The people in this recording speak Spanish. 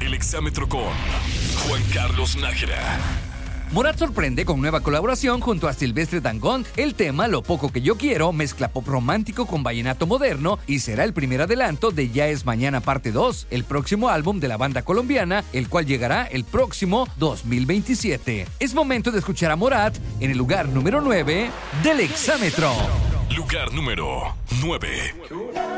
El Exámetro con Juan Carlos Nájera. Morat sorprende con nueva colaboración junto a Silvestre Dangond. El tema Lo Poco Que Yo Quiero mezcla pop romántico con vallenato moderno y será el primer adelanto de Ya Es Mañana Parte 2, el próximo álbum de la banda colombiana, el cual llegará el próximo 2027. Es momento de escuchar a Morat en el lugar número 9 del Exámetro. Lugar número 9.